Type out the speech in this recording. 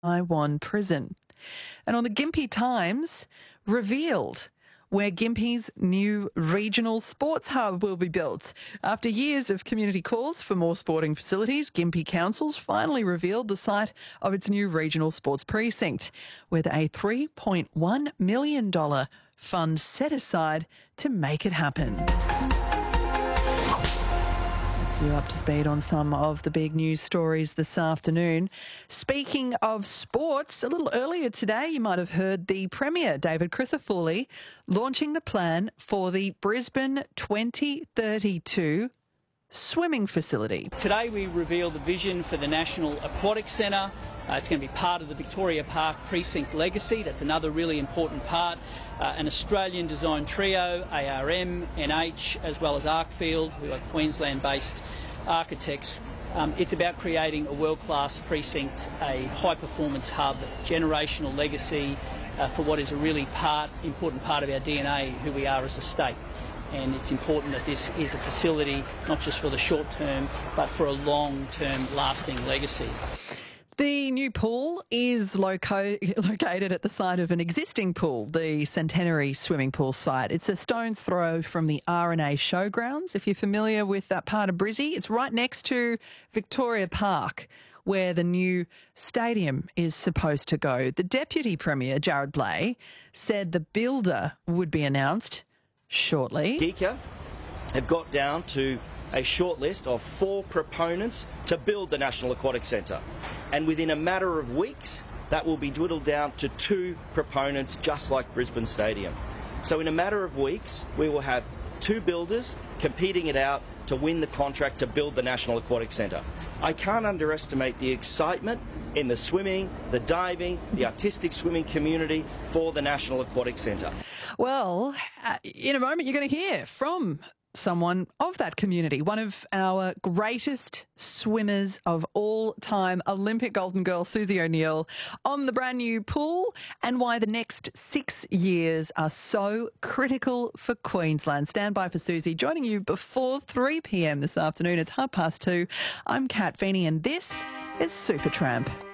Taiwan prison. And on the Gympie Times, revealed where Gympie's new regional sports hub will be built. After years of community calls for more sporting facilities, Gympie Council's finally revealed the site of its new regional sports precinct, with a $3.1 million fund set aside to make it happen. You up to speed on some of the big news stories this afternoon. Speaking of sports, a little earlier today you might have heard the Premier, David Crisafulli, launching the plan for the Brisbane 2032 swimming facility. Today we reveal the vision for the National Aquatic Centre. It's going to be part of the Victoria Park Precinct legacy. That's another really important part. An Australian design trio, ARM, NH, as well as Arcfield, who are Queensland-based architects. It's about creating a world-class precinct, a high-performance hub, generational legacy for what is a really important part of our DNA, who we are as a state. And it's important that this is a facility not just for the short term, but for a long-term lasting legacy. The new pool is located at the site of an existing pool, the Centenary Swimming Pool site. It's a stone's throw from the R&A Showgrounds. If you're familiar with that part of Brizzy, it's right next to Victoria Park, where the new stadium is supposed to go. The Deputy Premier, Jared Blay, said the builder would be announced shortly. GECA have got down to a short list of 4 proponents to build the National Aquatic Centre. And within a matter of weeks, that will be dwindled down to 2 proponents, just like Brisbane Stadium. So in a matter of weeks, we will have 2 builders competing it out to win the contract to build the National Aquatic Centre. I can't underestimate the excitement in the swimming, the diving, the artistic swimming community for the National Aquatic Centre. Well, in a moment you're going to hear from someone of that community, one of our greatest swimmers of all time, Olympic golden girl Susie O'Neill, on the brand new pool, and why the next 6 years are so critical for Queensland. Stand by for Susie, joining you before 3 p.m. this afternoon. It's 2:30. I'm Kat Feeney and this is Supertramp.